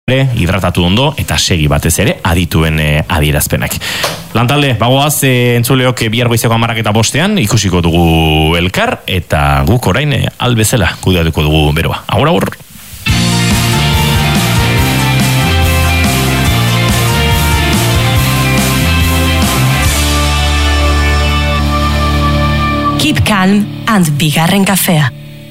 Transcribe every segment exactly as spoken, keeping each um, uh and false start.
hidratatu ondo eta segi batez ere adituen e, adierazpenak. Lantalde, bagoaz e, entzuleok e, bihar goizeko hamarak eta bostean ikusiko dugu elkar eta guk orain e, albezela kudeatuko dugu beroa. Agur, agur! Keep calm and bigarren kafea.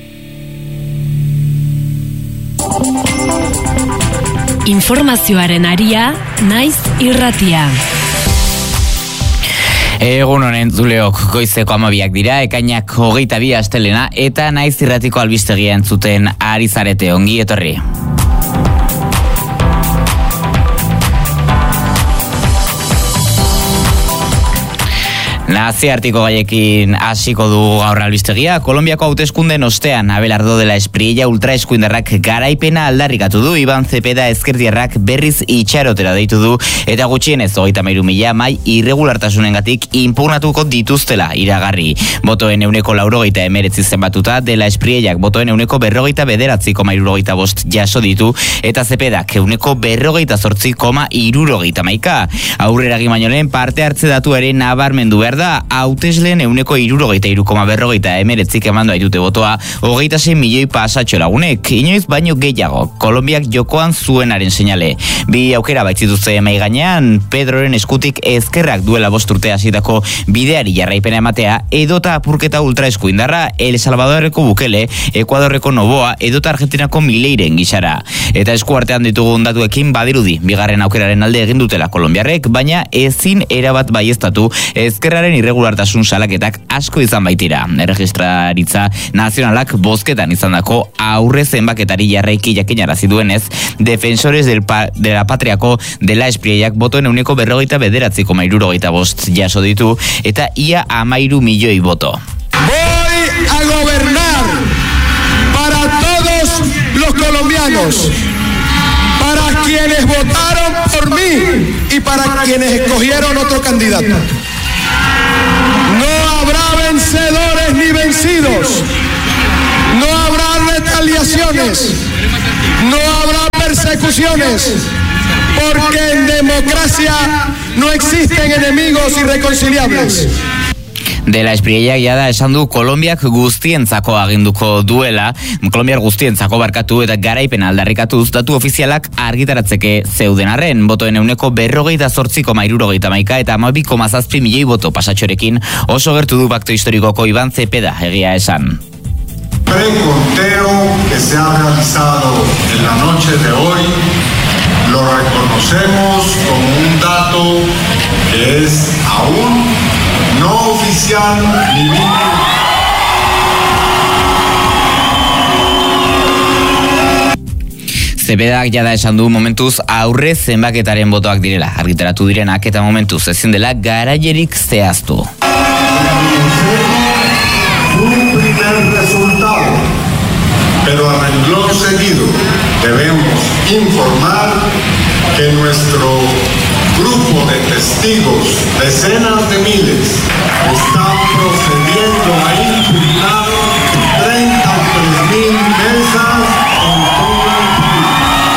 Informazioaren aria, naiz irratia. Egun honen zuleok, goizeko amabiak dira, ekainak hogeita bi astelena, eta naiz irratiko albistegia entzuten ari zarete, ongi etorri. Naziartiko gaiekin hasiko dugu gaur albistegia. Kolonbiako hauteskundeen ostean Abelardo de la Espriella ultraeskuindarrak garaipena aldarrikatu du. Iban Zepeda ezkertiarrak berriz itxarotera deitu du eta gutxienez hogeita hamairu mila mai irregulartasunengatik inpugnatuko dituztela iragarri. Botoen ehuneko laurogeita hemeretzi zenbatuta, de la Espriellak botoen ehuneko berrogeita bederatzi koma hirurogeita bost jaso ditu eta Zepedak ehuneko berrogeita zortzi koma hirurogeita hamaika. Aurrera gimainolen parte hartze datuaren nabarmendu behar da, hautesleen ehuneko hirurogeita hiru koma berrogeita hemeretzik emandu aitute botoa, hogeita sei milioi pasatxo lagunek, inoiz baino gehiago, Kolonbiak jokoan zuenaren seinale. Bi aukera baitzituzte mai gainean, Pedroren eskutik ezkerrak duela bost urte hasitako bideari jarraipena ematea, edota apurketa ultraeskuindarra, El Salvadorreko Bukele, Ekuadorreko Noboa, edota Argentinako Mileiren gixara. Eta eskuartean ditugun datuekin badirudi, bigarren aukeraren alde egin dutela kolonbiarrek, baina ezin erabat baieztatu ezkerraren irregulartasun salaketak asko izan baitira. Erregistraritza nazionalak bozketan izandako aurre zenbaketari jarraiki jakinarazi duenez, Defensores del pa, de la Patriako de la Espriellak botoen ehuneko berrogeita bederatzi koma hirurogeita bost jaso ditu eta ia hamairu milioi boto. Voy a gobernar para todos los colombianos, para quienes votaron por mí y para quienes escogieron otro candidato. No habrá vencedores ni vencidos. No habrá retaliaciones. No habrá persecuciones. Porque en democracia no existen enemigos irreconciliables. De la Espriella jada esan du Kolonbiak guztientzako aginduko duela, Kolonbiar guztientzako barkatu eta garaipena aldarrikatuz datu ofizialak argitaratzeke zeuden arren, botoen ehuneko berrogeita zortzi koma hirurogeita hamaika eta hamabi koma zazpi milioi boto pasatxorekin oso gertu du pakto historikoko Iban Zepeda egia esan. Preconteo que se ha realizado en la noche de hoy lo reconocemos como un dato que es aún no oficial ni vinculante. Zepedak jada esan du momentuz aurre zenbaketaren botoak direla. Argitaratu direnak eta momentuz ezin dela garaierik zehaztu. Un primer resultado, pero a renglón seguido debemos informar que nuestro grupo de testigos, decenas de miles, están procediendo a impugnar treinta y tres mil mesas en todo el país.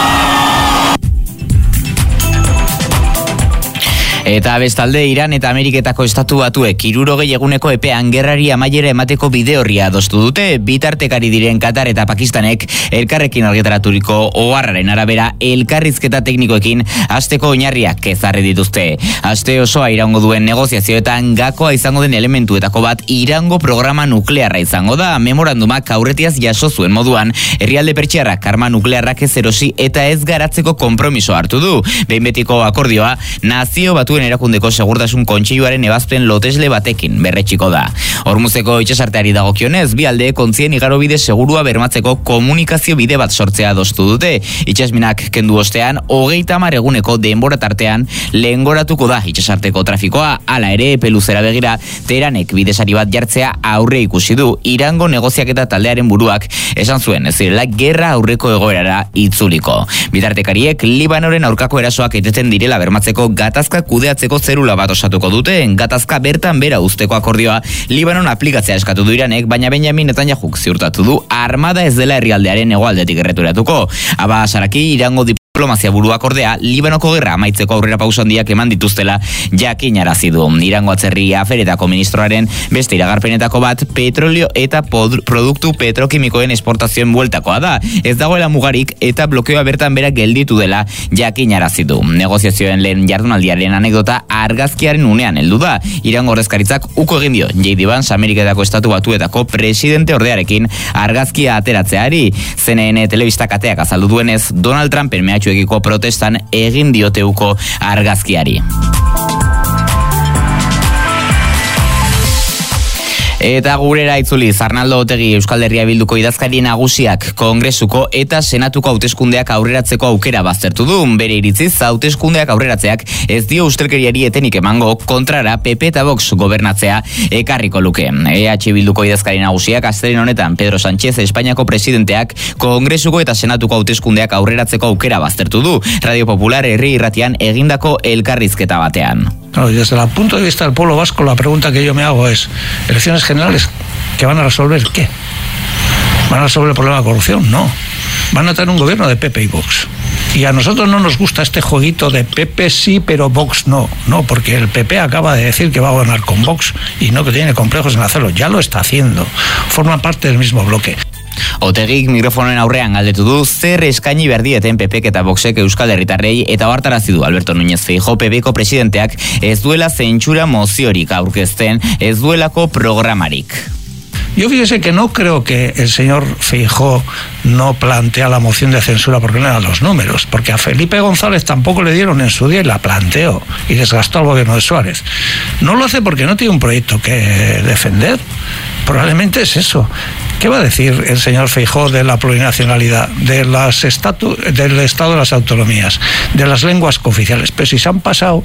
Eta bestalde, Iran eta Ameriketako estatu batuek hirurogei eguneko epean gerrari amaiera emateko bide horria adostu dute. Bitartekari diren Katar eta Pakistanek elkarrekin argitaraturiko oharraren arabera elkarrizketa teknikoekin hasteko oinarriak ezarri dituzte. Aste osoa iraungo duen negoziazioetan gakoa izango den elementuetako bat Irango programa nuklearra izango da. Memorandumak aurretiaz jaso zuen moduan, herrialde pertsiarrak arma nuklearrak ez erosi eta ez garatzeko konpromiso hartu du. Behin betiko akordioa Nazio Batuen Erakundeko Segurtasun Kontseiluaren ebazpen lotesle batekin berretxiko da. Hormuzeko itxasarteari dagokionez, bi aldeek ontzien igarobide segurua bermatzeko komunikazio bide bat sortzea adostu dute. Itxasminak kendu ostean, hogeita hamar eguneko denbora tartean lehengoratuko da itxasarteko trafikoa. Hala ere, epe luzera begira, Teheranek bidesari bat jartzea aurre ikusi du. Irango negoziaketa taldearen buruak esan zuen ez direla gerra aurreko egoerara itzuliko. Bitartekariek Libanoren aurkako erasoak eteten direla bermatzeko gatazka kudeatzeko zerula bat osatuko dute. Gatazka bertan bera uzteko akordioa Libanon aplikatzea eskatu du Iranek, baina Benjamin Netanyahuk ziurtatu du armada ez dela herrialdearen hegoaldetik erreturatuko. Aba Saraki Irango Diplomazia buruak ordea, Libanoko gerra amaitzeko aurrera pauso handiak eman dituztela jakinarazi du. Irango atzerri aferetako ministroaren beste iragarpenetako bat petrolio eta pod- produktu petrokimikoen esportazioen bueltakoa da. Ez dagoela mugarik eta blokeoa bertan berak gelditu dela jakinarazi du. Negoziazioen lehen jardunaldiaren anekdota argazkiaren unean heldu da. Irango ordezkaritzak uko egin dio J D Vance Ameriketako estatu batuetako presidente ordearekin argazkia ateratzeari. C N N telebistak ateak azaldu duenez, Donald Trumpen mehatxuekiko protestan egin dioteuko argazkiari. Eta gurera itzuli, Arnaldo Otegi Euskal Herria Bilduko idazkari nagusiak Kongresuko eta Senatuko hauteskundeak aurreratzeko aukera baztertu du. Bere iritziz, hauteskundeak aurreratzeak ez dio ustelkeriari etenik emango, kontrara P P eta Vox gobernatzea ekarriko luke. E H Bilduko idazkari nagusiak astelehen honetan Pedro Sánchez Espainiako presidenteak Kongresuko eta Senatuko hauteskundeak aurreratzeko aukera baztertu du. Radio Popular herri irratian egindako elkarrizketa batean. No, desde el punto de vista del pueblo vasco, la pregunta que yo me hago es, elecciones generales, ¿que van a resolver qué? ¿Van a resolver el problema de corrupción? No. Van a tener un gobierno de P P y Vox. Y a nosotros no nos gusta este jueguito de P P sí, pero Vox no. No, porque el P P acaba de decir que va a gobernar con Vox y no que tiene complejos en hacerlo. Ya lo está haciendo. Forma parte del mismo bloque. Otegik mikrofonoen aurrean galdetu du zer eskaini berdieten P Pek eta Voxek Euskal Herritarrei eta ohartarazi du Alberto Núñez Feijóo P Pko presidenteak ez duela zentsura moziorik aurkezten, ez duelako programarik. Yo fíjese que no creo que el señor Feijóo no plantea la moción de censura porque no eran los números, porque a Felipe González tampoco le dieron en su día y la planteó y desgastó al gobierno de Suárez. No lo hace porque no tiene un proyecto que defender, probablemente es eso. ¿Qué va a decir el señor Feijóo de la plurinacionalidad, de las estatu- del Estado de las autonomías, de las lenguas cooficiales? Pero si se han pasado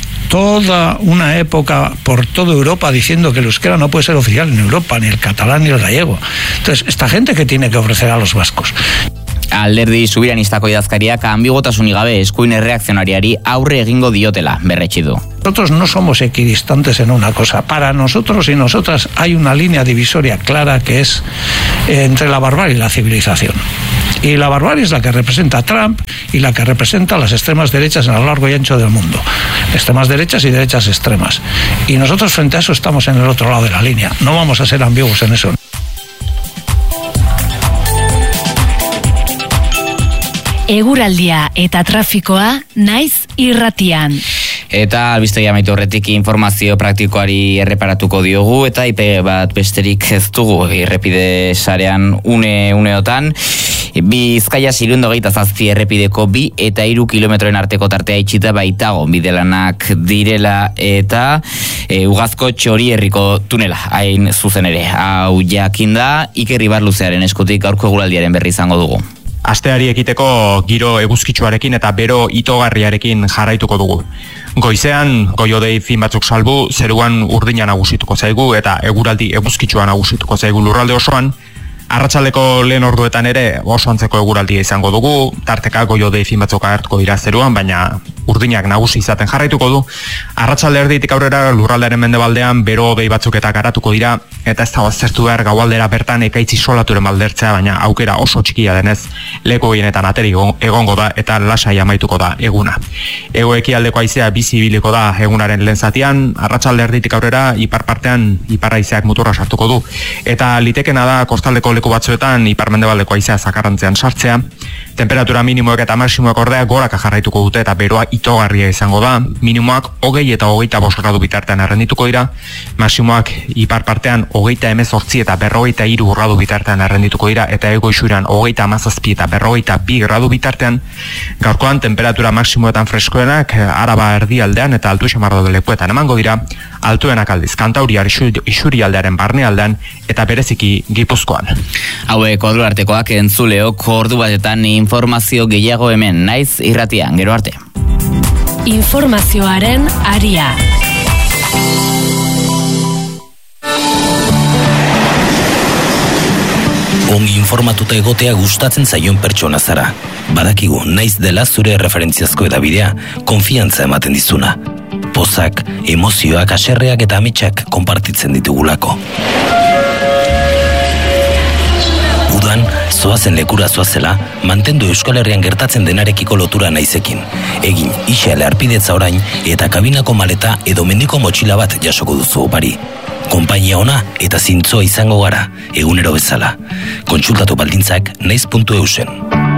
toda una época por toda Europa diciendo que el euskera no puede ser oficial en Europa, ni el catalán ni el gallego. Entonces, ¿esta gente qué tiene que ofrecer a los vascos? Alderdi soberanistako idazkariak ambigotasunik gabe eskuin erreakzionariari aurre egingo diotela berretsi du. Nosotros no somos equidistantes en una cosa. Para nosotros y nosotras hay una línea divisoria clara que es entre la barbarie y la civilización. Y la barbarie es la que representa a Trump y la que representa a las extremas derechas a lo largo y ancho del mundo. Extremas derechas y derechas extremas. Y nosotros frente a eso estamos en el otro lado de la línea. No vamos a ser ambiguos en eso. Eguraldia eta trafikoa naiz irratian. Eta albistegi amaitu horretik informazio praktikoari erreparatuko diogu eta I P bat besterik ez dugu errepide sarean une uneotan. Bizkaia Zirundo geita zazpi errepideko bi eta hiru kilometroen arteko tartea itxita baitago bidelanak direla eta e, Ugazko Txorierriko tunela hain zuzen ere. Hau jakinda Iker Ibarluzearen eskutik gaurko eguraldiaren berri izango dugu. Asteari ekiteko giro eguzkitsuarekin eta bero itogarriarekin jarraituko dugu. Goizean, goiodei fin batzuk salbu, zeruan urdina nagusituko zaigu eta eguraldi eguzkitsua nagusituko zaigu lurralde osoan. Arratsaldeko lehen orduetan ere oso antzeko eguraldia izango dugu, tarteka goiodei fin batzuk agertuko dira zeruan, baina urdinak nagusi izaten jarraituko du. Arratsalde erditik aurrera lurraldearen mendebaldean bero hodei batzuk eta garatuko dira, eta ez dago aztertu behar gaualdera bertan ekaitz isolaturen baldertzea, baina aukera oso txikia denez leku gehienetan ateri egongo da eta lasai amaituko da eguna. Hego ekialdeko haizea bizi ibiliko da egunaren lehen zatian, arratsalde erditik aurrera ipar partean ipar haizeak muturra sartuko du, eta litekena da kostaldeko leku batzuetan ipar-mendebaldeko haizea zakarrantzean sartzea. Temperatura minimoek eta maximoek ordea goraka jarraituko dute eta beroa itogarria izango da. Minimoak hogei eta hogeita bost gradu bitartean errendituko dira, maximoak ipar partean hogeita hemezortzi eta berrogeita hiru gradu bitartean errendituko dira, eta hego isuran hogeita hamazazpi eta berrogeita bi gradu bitartean. Gaurkoan temperatura maximoetan freskoenak Araba erdialdean eta Altu Xamarro lekuetan emango dira, altuenak aldiz Kantauriar isurialdearen barnealdean eta bereziki Gipuzkoan. Hauek ordu artekoak entzuleok ordu batetan informazio gehiago hemen naiz irratian, gero arte. Informazioaren aria. Ongi informatuta egotea gustatzen zaion pertsona zara. Badakigu naiz dela zure referentziazko edabidea, konfiantza ematen dizuna. Pozak, emozioak, haserreak eta ametsak konpartitzen ditugulako. Udan, Zoazen lekura zoazela, mantendu Euskal Herrian gertatzen denarekiko lotura naizekin. Egin, ixeale arpidetza orain, eta kabinako maleta edo mendiko motxila bat jasoko duzu opari. Konpainia ona eta zintzoa izango gara, egunero bezala. Kontsultatu baldintzak naiz puntu eusen.